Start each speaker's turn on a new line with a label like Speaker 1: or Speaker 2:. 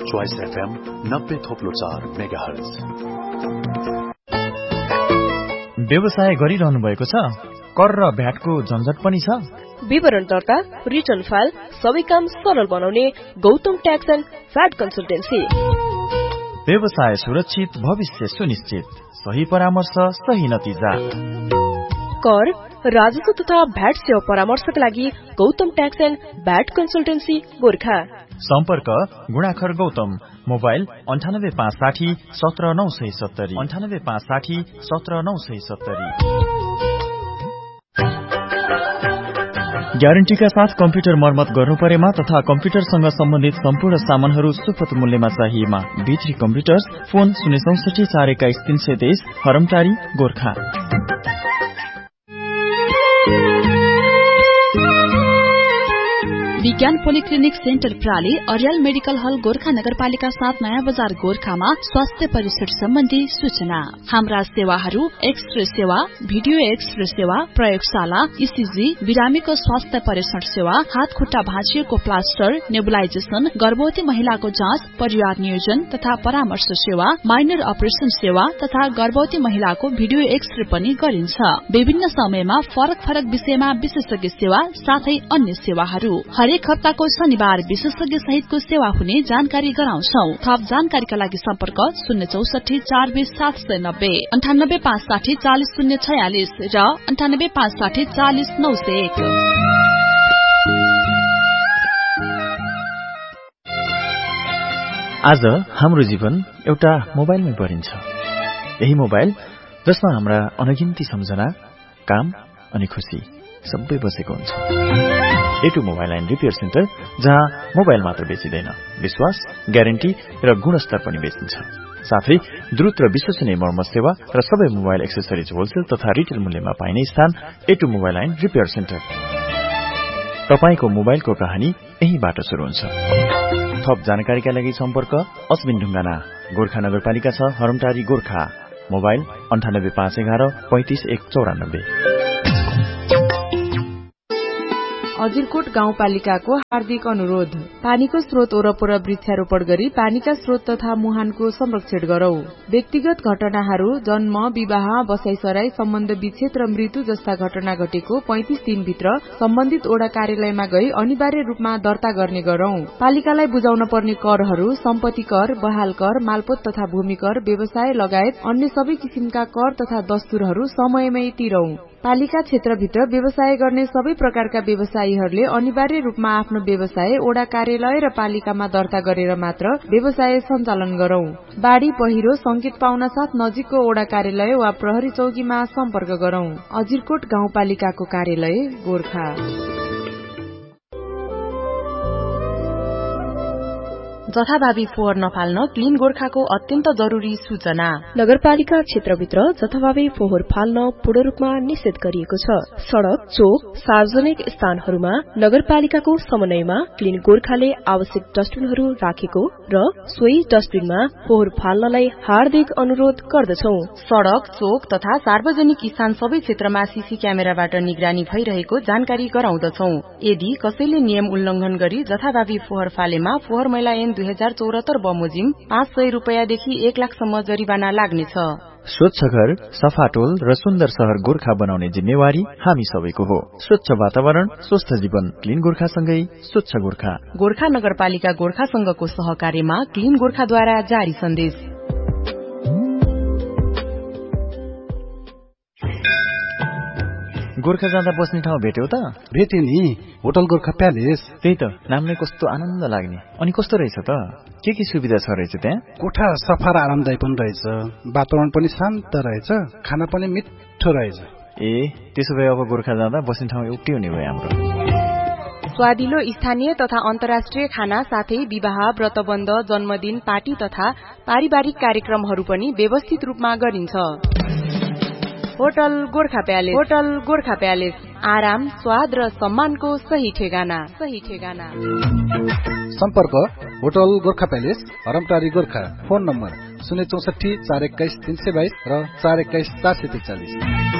Speaker 1: Choice FM 90.4 megahertz.
Speaker 2: व्यवसाय गरिरहनु भएको छ? कर र भ्याटको झन्झट पनि छ?
Speaker 3: विवरण दर्ता, रिटर्न फाइल सबै काम सरल बनाउने Gautam tax and VAT consultancy.
Speaker 2: व्यवसाय सुरक्षित, भविष्य सुनिश्चित, सही परामर्श, सही नतिजा।
Speaker 3: कर, राजस्व तथा भ्याट सेवा परामर्शका लागि Gautam tax and VAT consultancy Gorkha.
Speaker 2: सम्पर्क गुणाखर गौतम, मोबाइल 9856 17970 9856 17970। ग्यारेन्टीका साथ कम्प्युटर मर्मत गर्नु परेमा तथा कम्प्युटरसँग सम्बन्धित सम्पूर्ण सामानहरू सुपथ मूल्यमा चाहिएमा B3 कम्प्युटर्स, फोन 064 421 323, हरमटारी गोरखा।
Speaker 4: विज्ञान पोलिक्लिनिक सेन्टर प्राली, अर्याल मेडिकल हल गोरखा नगरपालिका 7 नयाँ बजार गोरखामा स्वास्थ्य परीक्षण सम्बन्धी सूचना। हाम्रा सेवाहरू एक्सरे सेवा, भिडियो एक्सरे सेवा, प्रयोगशाला, ECG, बिरामीको स्वास्थ्य परीक्षण सेवा, हात खुट्टा भाँचिएको प्लास्टर, नेबुलाइजेसन, गर्भवती महिलाको जाँच, परिवार नियोजन तथा परामर्श सेवा, माइनर अपरेशन सेवा तथा गर्भवती महिलाको भिडियो एक्सरे पनि गरिन्छ। विभिन्न समयमा फरक फरक विषयमा विशेषज्ञ सेवा साथै अन्य सेवाहरू। हरेक हप्ताको शनिबार विशेषज्ञ सहितको सेवा हुने जानकारी गराउँछौ। थप जानकारीका लागि सम्पर्क 064 420 790, 98 560 40 046 र 98 560 40 901।
Speaker 2: आज हाम्रो जीवन एउटा मोबाइलमै परिन्छ। यही मोबाइल जसमा हाम्रा अनगिन्ती सम्झना, काम अनि खुशी सबै बसेको हुन्छ। A2 mobile and repair centre, जहाँ मोबाइल मात्र बेचिँदैन, विश्वास, ग्यारेन्टी र गुणस्तर पनि बेचिन्छ। साथै द्रुत र विश्वसनीय मर्मत सेवा र सबै मोबाइल एक्सेसरिज होलसेल तथा रिटेल मूल्यमा पाइने स्थान A2 mobile and repair centre. तपाईको मोबाइलको कहानी यहीबाट सुरु हुन्छ। थप जानकारीका लागि सम्पर्क अस्मिन ढुङ्गाना, गोरखा नगरपालिका 6, हरमटारी गोरखा। मोबाइल 98 511 35 194।
Speaker 5: अजिरकोट गाउँपालिकाको हार्दिक अनुरोध, पानीको स्रोत वरपर वृक्षारोपण गरी पानीका स्रोत तथा मुहानको संरक्षण गरौं। व्यक्तिगत घटनाहरू, जन्म, विवाह, बसाइसराई, सम्बन्ध विच्छेद र मृत्यु जस्ता घटना घटेको 35 दिनभित्र सम्बन्धित ओडा कार्यालयमा गई अनिवार्य रूपमा दर्ता गर्ने गरौं। पालिकालाई बुझाउन पर्ने करहरू सम्पत्ति कर, बहाल कर, मालपोत तथा भूमि कर, व्यवसाय लगायत अन्य सबै किसिमका कर तथा दस्तुरहरू समयमै तिरौं। पालिका क्षेत्रभित्र व्यवसाय गर्ने सबै प्रकारका व्यवसायीहरूले अनिवार्य रूपमा आफ्नो व्यवसाय ओडा कार्यालय र पालिकामा दर्ता गरेर मात्र व्यवसाय सञ्चालन गरौं। बाढ़ी पहिरो संकेत पाउन साथ नजिकको ओडा कार्यालय वा प्रहरी चौकीमा सम्पर्क गरौं। अजिरकोट गाउँपालिकाको कार्यालय गोरखा। जथाभावी फोहोर नफाल्न क्लीन गोरखाको अत्यन्त जरुरी सूचना।
Speaker 3: नगरपालिका क्षेत्रभित्र जथाभावी फोहोर फाल्न पूर्ण रूपमा निषेध गरिएको छ। सड़क, चोक, सार्वजनिक स्थानहरूमा नगरपालिकाको समन्वयमा क्लीन गोरखाले आवश्यक डस्टबिनहरू राखेको र सोही डस्टबिनमा फोहोर फाल्नलाई हार्दिक अनुरोध गर्दछौ।
Speaker 5: सड़क, चोक तथा सार्वजनिक स्थान सबै क्षेत्रमा सीसी क्यामेराबाट निगरानी भइरहेको जानकारी गराउँदछौ। यदि कसैले नियम उल्लंघन गरी जथाभावी फोहोर फालेमा फोहोर मैला ऐन 2074 बमोजिम 500 रुपैयाँदेखि 1 लाखसम्म जरिवाना लाग्नेछ।
Speaker 2: स्वच्छ घर, सफा टोल र सुन्दर शहर गोरखा बनाउने जिम्मेवारी हामी सबैको हो। स्वच्छ वातावरण, स्वस्थ जीवन, क्लीन गोरखासँगै स्वच्छ गोरखा।
Speaker 5: गोरखा नगरपालिका गोरखासँगको सहकार्यमा क्लीन गोरखाद्वारा जारी सन्देश।
Speaker 2: गोरखा जाँदा बस्ने ठाउँ भेट्यौ त?
Speaker 6: भेटे नि, होटल गोरखा प्यालेस।
Speaker 2: त्यही त, नाम नै कस्तो आनन्द लाग्ने। अनि कस्तो रहेछ त? के सुविधा छ रहेछ त्यहाँ?
Speaker 6: कोठा सफा र आरामदायी पनि रहेछ, वातावरण पनि शान्त रहेछ, खाना पनि मिठो रहेछ।
Speaker 2: ए, त्यसो भए अब गोरखा जाँदा बस्ने ठाउँ एउटै हुने भयो हाम्रो।
Speaker 5: स्वादिलो स्थानीय तथा अन्तर्राष्ट्रिय खाना साथै विवाह, व्रतबन्ध, जन्मदिन, पार्टी तथा पारिवारिक कार्यक्रमहरू पनि व्यवस्थित रूपमा गरिन्छ। Hotel Gorkha palace. Hotel Gorkha palace, आराम, स्वाद र सम्मानको सही ठेगाना।
Speaker 6: सम्पर्क hotel Gorkha palace, हरमटारी Gorkha. Phone number 064 421 322 र 421 443।